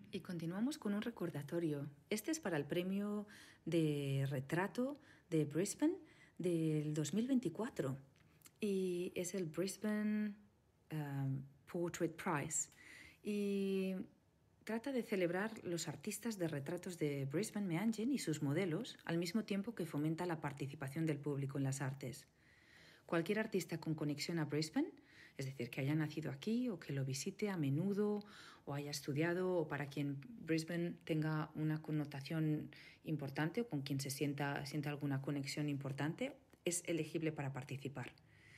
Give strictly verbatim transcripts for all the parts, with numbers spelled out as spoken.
Y continuamos con un recordatorio. Este es para el premio de retrato de Brisbane del dos mil veinticuatro y es el Brisbane um, Portrait Prize y trata de celebrar los artistas de retratos de Brisbane Meanjin y sus modelos al mismo tiempo que fomenta la participación del público en las artes. Cualquier artista con conexión a Brisbane, es decir, que haya nacido aquí o que lo visite a menudo o haya estudiado o para quien Brisbane tenga una connotación importante o con quien se sienta, sienta alguna conexión importante, es elegible para participar.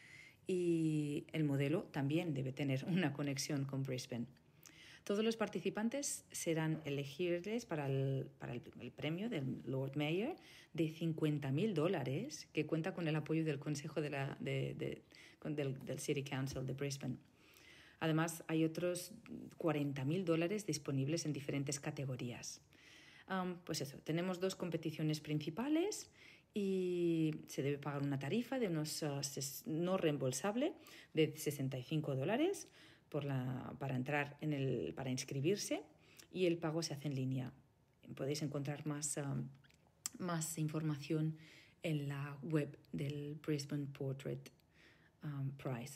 Y el modelo también debe tener una conexión con Brisbane. Todos los participantes serán elegibles para el, para el, el premio del Lord Mayor de cincuenta mil dólares, que cuenta con el apoyo del Consejo de la, de, de, del, del City Council de Brisbane. Además, hay otros cuarenta mil dólares disponibles en diferentes categorías. Um, pues eso, tenemos dos competiciones principales y se debe pagar una tarifa de unos uh, ses, no reembolsable de sesenta y cinco dólares por la, para entrar en el, para inscribirse, y el pago se hace en línea. Podéis encontrar más, um, más información en la web del Brisbane Portrait um, Prize.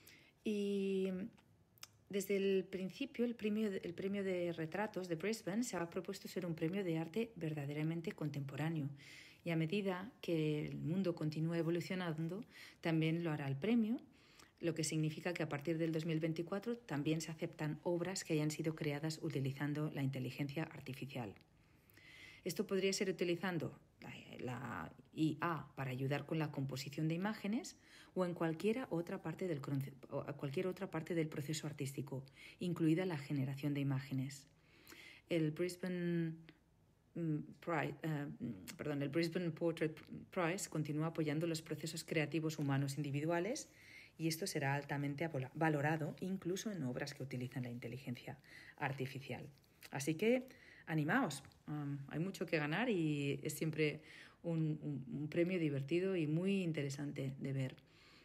Y desde el principio, el premio, el premio de retratos de Brisbane se ha propuesto ser un premio de arte verdaderamente contemporáneo. Y a medida que el mundo continúa evolucionando, también lo hará el premio, lo que significa que a partir del dos mil veinticuatro también se aceptan obras que hayan sido creadas utilizando la inteligencia artificial. Esto podría ser utilizando la, la I A para ayudar con la composición de imágenes o en cualquier otra parte del, cualquier otra parte del proceso artístico, incluida la generación de imágenes. El Brisbane Prize, uh, perdón, el Brisbane Portrait Prize continúa apoyando los procesos creativos humanos individuales, y esto será altamente valorado incluso en obras que utilizan la inteligencia artificial. Así que animaos, um, hay mucho que ganar y es siempre un, un, un premio divertido y muy interesante de ver.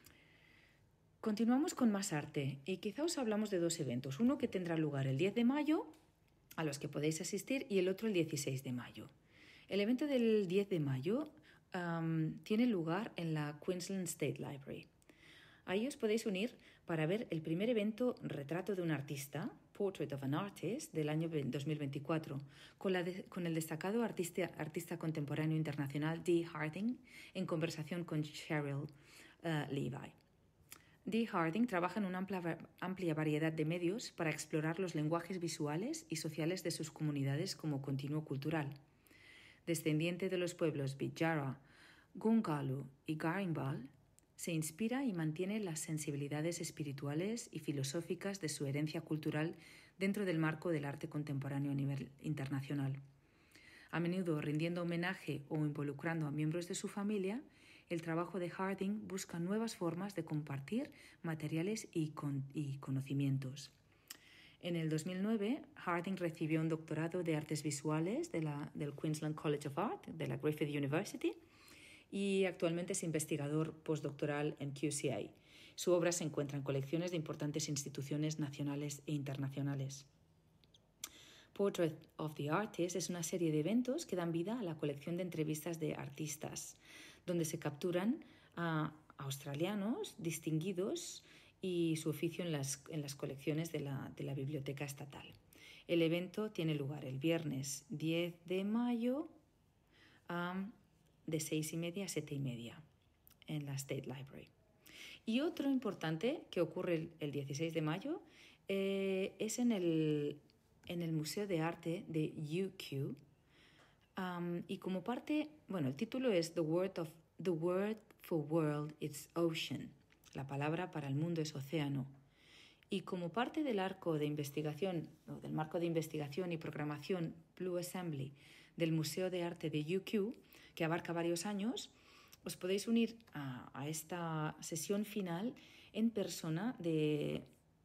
Continuamos con más arte y quizá os hablamos de dos eventos, uno que tendrá lugar el diez de mayo, a los que podéis asistir, y el otro el dieciséis de mayo. El evento del diez de mayo um, tiene lugar en la Queensland State Library. Ahí os podéis unir para ver el primer evento Retrato de un artista, Portrait of an Artist, del año dos mil veinticuatro, con, la de, con el destacado artista, artista contemporáneo internacional Dee Harding, en conversación con Cheryl uh, Levi. Dee Harding trabaja en una amplia, amplia variedad de medios para explorar los lenguajes visuales y sociales de sus comunidades como continuo cultural. Descendiente de los pueblos Bidjara, Gungalu y Garimbal, se inspira y mantiene las sensibilidades espirituales y filosóficas de su herencia cultural dentro del marco del arte contemporáneo a nivel internacional. A menudo rindiendo homenaje o involucrando a miembros de su familia, el trabajo de Harding busca nuevas formas de compartir materiales y, con, y conocimientos. En el dos mil nueve, Harding recibió un doctorado de artes visuales de la, del Queensland College of Art, de la Griffith University, y actualmente es investigador postdoctoral en Q C A. Su obra se encuentra en colecciones de importantes instituciones nacionales e internacionales. Portrait of the Artist es una serie de eventos que dan vida a la colección de entrevistas de artistas, donde se capturan a australianos distinguidos y su oficio en las, en las colecciones de la, de la Biblioteca Estatal. El evento tiene lugar el viernes diez de mayo um, de seis y media a siete y media en la State Library. Y otro importante que ocurre el, el dieciséis de mayo eh, es en el, en el Museo de Arte de U Q. Um, y como parte, bueno, el título es The Word, of, The Word for World is Ocean. La palabra para el mundo es océano. Y como parte del arco de investigación, o del marco de investigación y programación Blue Assembly del Museo de Arte de U Q, que abarca varios años, os podéis unir a, a esta sesión final en persona de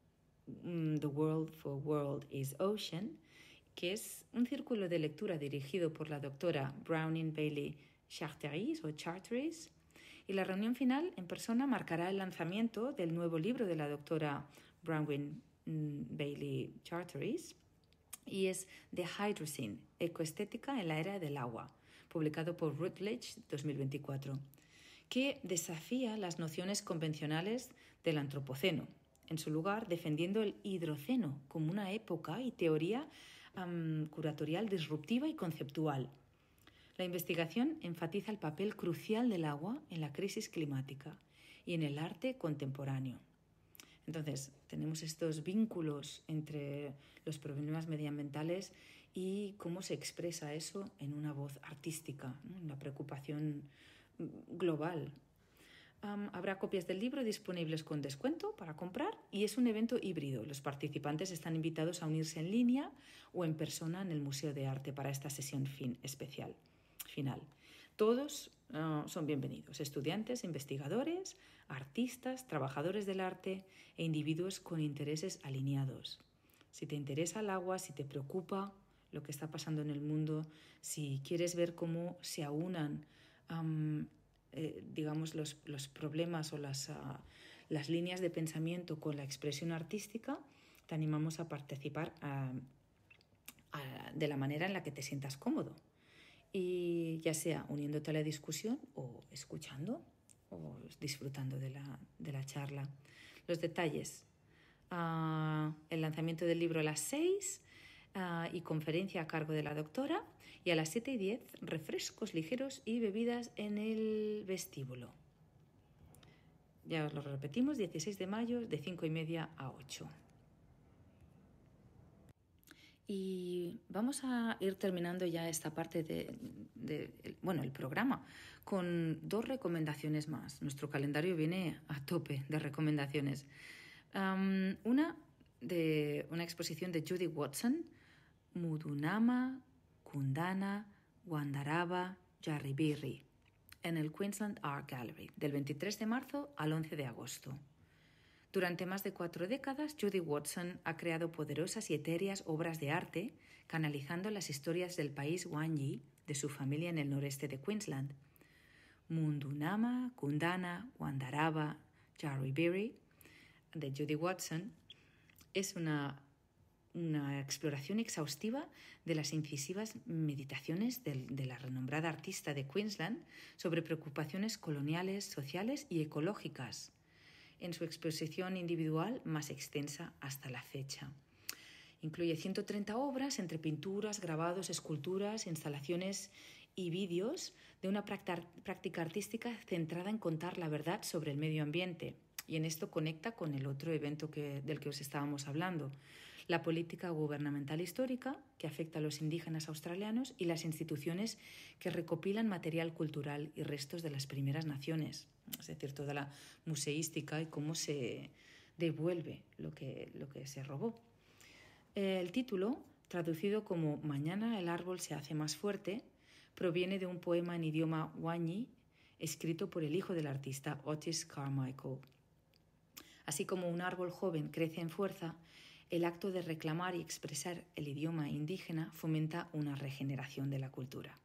um, The World for World is Ocean, que es un círculo de lectura dirigido por la doctora Browning Bailey Charteris o Charteris, y la reunión final en persona marcará el lanzamiento del nuevo libro de la doctora Browning Bailey Charteris, y es The Hydrocene, Ecoestética en la Era del Agua, publicado por Routledge dos mil veinticuatro, que desafía las nociones convencionales del antropoceno, en su lugar defendiendo el hidroceno como una época y teoría um, curatorial disruptiva y conceptual. La investigación enfatiza el papel crucial del agua en la crisis climática y en el arte contemporáneo. Entonces, tenemos estos vínculos entre los problemas medioambientales y cómo se expresa eso en una voz artística, ¿no? Una preocupación global. Um, habrá copias del libro disponibles con descuento para comprar y es un evento híbrido. Los participantes están invitados a unirse en línea o en persona en el Museo de Arte para esta sesión fin especial, final. Todos uh, son bienvenidos, estudiantes, investigadores, artistas, trabajadores del arte e individuos con intereses alineados. Si te interesa el agua, si te preocupa lo que está pasando en el mundo, si quieres ver cómo se aunan um, eh, digamos los, los problemas o las, uh, las líneas de pensamiento con la expresión artística, te animamos a participar uh, a, de la manera en la que te sientas cómodo. Y ya sea uniéndote a la discusión o escuchando o disfrutando de la, de la charla. Los detalles. Uh, el lanzamiento del libro a las seis uh, y conferencia a cargo de la doctora. Y a las siete y diez, refrescos ligeros y bebidas en el vestíbulo. Ya os lo repetimos, dieciséis de mayo, de cinco y media a ocho. Y vamos a ir terminando ya esta parte de, de, bueno, el programa con dos recomendaciones más. Nuestro calendario viene a tope de recomendaciones. Um, una de una exposición de Judy Watson, Mudunama Kundana Wandaraba Jarribirri, en el Queensland Art Gallery, del veintitrés de marzo al once de agosto. Durante más de cuatro décadas, Judy Watson ha creado poderosas y etéreas obras de arte, canalizando las historias del país Wanyi de su familia en el noreste de Queensland. Mundunama, Kundana, Wandaraba, Jarribirri, de Judy Watson, es una, una exploración exhaustiva de las incisivas meditaciones de, de la renombrada artista de Queensland sobre preocupaciones coloniales, sociales y ecológicas, en su exposición individual más extensa hasta la fecha. Incluye ciento treinta obras entre pinturas, grabados, esculturas, instalaciones y vídeos de una práctica artística centrada en contar la verdad sobre el medio ambiente. Y en esto conecta con el otro evento que, del que os estábamos hablando, la política gubernamental histórica que afecta a los indígenas australianos y las instituciones que recopilan material cultural y restos de las primeras naciones, es decir, toda la museística y cómo se devuelve lo que, lo que se robó. El título, traducido como Mañana el árbol se hace más fuerte, proviene de un poema en idioma Wanyi escrito por el hijo del artista Otis Carmichael. Así como un árbol joven crece en fuerza, el acto de reclamar y expresar el idioma indígena fomenta una regeneración de la cultura.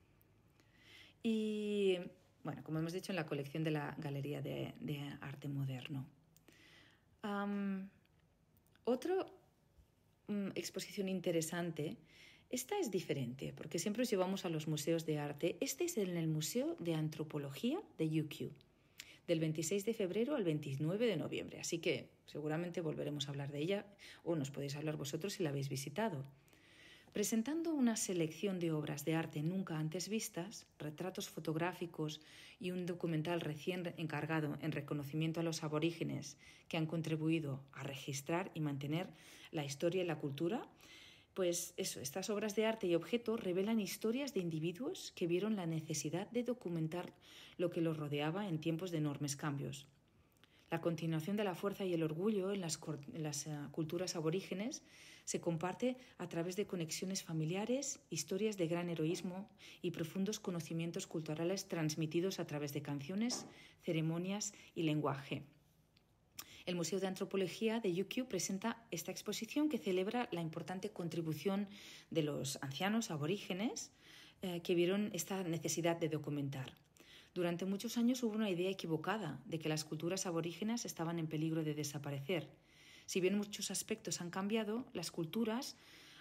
Y, bueno, como hemos dicho, en la colección de la Galería de, de Arte Moderno. Um, otra um, exposición interesante, esta es diferente, porque siempre os llevamos a los museos de arte. Este es en el Museo de Antropología de U Q, del veintiséis de febrero al veintinueve de noviembre, así que seguramente volveremos a hablar de ella o nos podéis hablar vosotros si la habéis visitado. Presentando una selección de obras de arte nunca antes vistas, retratos fotográficos y un documental recién encargado en reconocimiento a los aborígenes que han contribuido a registrar y mantener la historia y la cultura, pues eso, estas obras de arte y objetos revelan historias de individuos que vieron la necesidad de documentar lo que los rodeaba en tiempos de enormes cambios. La continuación de la fuerza y el orgullo en las, en las uh, culturas aborígenes se comparte a través de conexiones familiares, historias de gran heroísmo y profundos conocimientos culturales transmitidos a través de canciones, ceremonias y lenguaje. El Museo de Antropología de U Q presenta esta exposición que celebra la importante contribución de los ancianos aborígenes eh, que vieron esta necesidad de documentar. Durante muchos años hubo una idea equivocada de que las culturas aborígenes estaban en peligro de desaparecer. Si bien muchos aspectos han cambiado, las culturas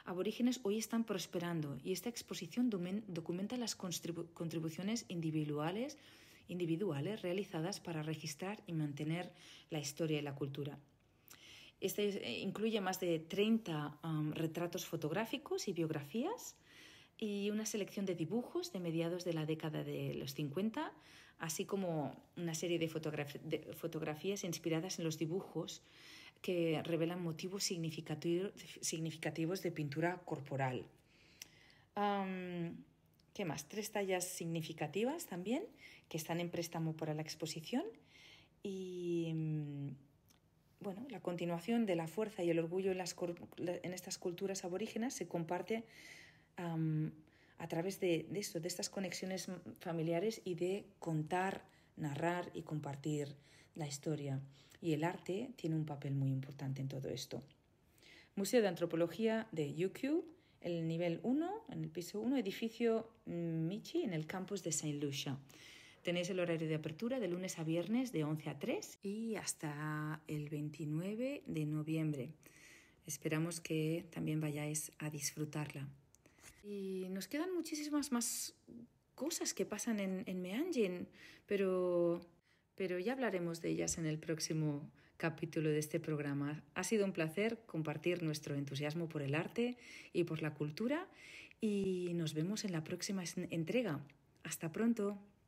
aborígenes hoy están prosperando y esta exposición documenta las contribuciones individuales, individuales realizadas para registrar y mantener la historia y la cultura. Este incluye más de treinta um, retratos fotográficos y biografías y una selección de dibujos de mediados de la década de los cincuenta, así como una serie de, fotograf- de fotografías inspiradas en los dibujos que revelan motivos significativos, significativos de pintura corporal. Um, ¿Qué más? Tres tallas significativas también que están en préstamo para la exposición y... Um, Bueno, la continuación de la fuerza y el orgullo en, las, en estas culturas aborígenas se comparte um, a través de, de, esto, de estas conexiones familiares y de contar, narrar y compartir la historia. Y el arte tiene un papel muy importante en todo esto. Museo de Antropología de U Q, el nivel uno, en el piso uno, edificio Michi, en el campus de Saint Lucia. Tenéis el horario de apertura de lunes a viernes de once a tres y hasta el veintinueve de noviembre. Esperamos que también vayáis a disfrutarla. Y nos quedan muchísimas más cosas que pasan en, en Meanjin, pero, pero ya hablaremos de ellas en el próximo capítulo de este programa. Ha sido un placer compartir nuestro entusiasmo por el arte y por la cultura y nos vemos en la próxima entrega. Hasta pronto.